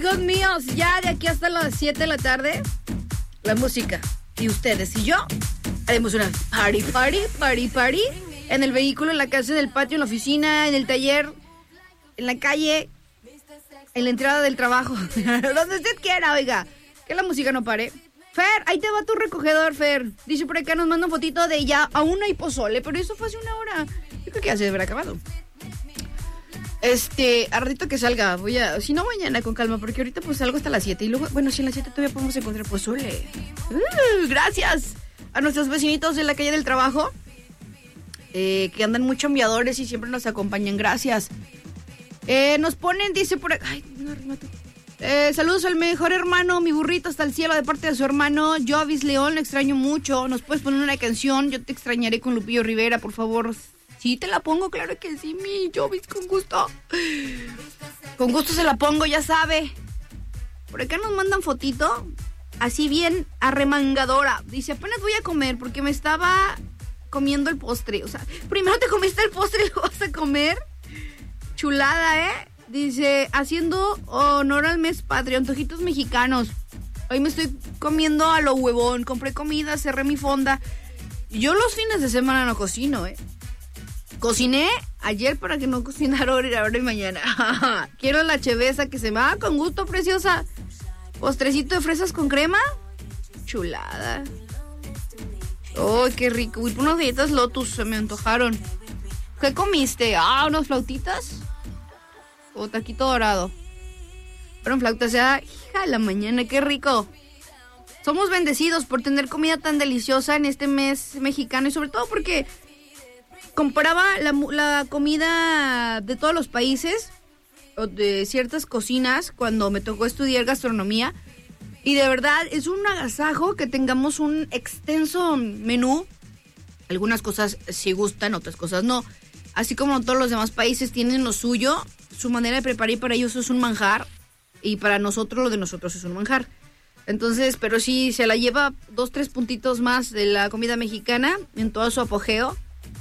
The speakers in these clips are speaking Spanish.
Amigos míos, ya de aquí hasta las 7 de la tarde, la música y ustedes y yo haremos una party en el vehículo, en la casa, en el patio, en la oficina, en el taller, en la calle, en la entrada del trabajo, donde usted quiera, oiga, que la música no pare. Fer, ahí te va tu recogedor, Fer. Dice por acá, nos manda un fotito de ya, aún no hay pozole, pero eso fue hace una hora. Yo creo que ya se debe haber acabado. A ratito que salga, si no mañana con calma, porque ahorita pues salgo hasta las 7 y luego, bueno, si en las 7 todavía podemos encontrar pozole. Gracias a nuestros vecinitos de la calle del trabajo, que andan muy chambeadores y siempre nos acompañan, gracias. Nos ponen, dice por acá, ay, no, remato. Saludos al mejor hermano, mi burrito hasta el cielo de parte de su hermano Jovis León, lo extraño mucho. ¿Nos puedes poner una canción? Yo te extrañaré con Lupillo Rivera, por favor. Sí, te la pongo, claro que sí, mi Jovis, con gusto. Con gusto se la pongo, ya sabe. Por acá nos mandan fotito, así bien arremangadora. Dice, apenas voy a comer porque me estaba comiendo el postre. O sea, primero te comiste el postre y lo vas a comer. Chulada, ¿eh? Dice, haciendo honor al mes patrio, antojitos mexicanos. Hoy me estoy comiendo a lo huevón. Compré comida, cerré mi fonda. Yo los fines de semana no cocino, ¿eh? Cociné ayer para que no cocinara ahora y mañana. Quiero la chevesa que se me va con gusto, preciosa. Postrecito de fresas con crema. Chulada. ¡Ay, qué rico! Uy, unas galletas Lotus se me antojaron. ¿Qué comiste? ¿Unas flautitas? O taquito dorado. Fueron flautas, hija, la mañana, qué rico. Somos bendecidos por tener comida tan deliciosa en este mes mexicano y sobre todo porque comparaba la comida de todos los países o de ciertas cocinas cuando me tocó estudiar gastronomía y de verdad es un agasajo que tengamos un extenso menú. Algunas cosas sí gustan, otras cosas no. Así como todos los demás países tienen lo suyo, su manera de preparar y para ellos es un manjar y para nosotros lo de nosotros es un manjar. Entonces, pero sí se la lleva 2-3 puntitos más de la comida mexicana en todo su apogeo.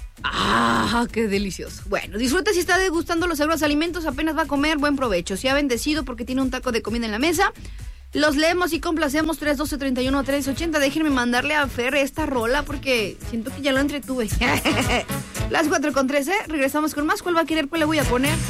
¡Qué delicioso! Bueno, disfruta si está degustando los agroalimentos, apenas va a comer, buen provecho. Se ha bendecido porque tiene un taco de comida en la mesa. Los leemos y complacemos 312-31-380. Déjenme mandarle a Fer esta rola porque siento que ya lo entretuve. Las 4:13, regresamos con más. ¿Cuál va a querer? ¿Cuál le voy a poner?